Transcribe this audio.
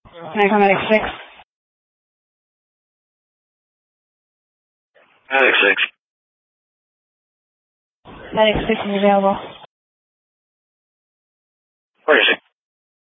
Can I come medic 6? Medic 6. Medic 6 is available.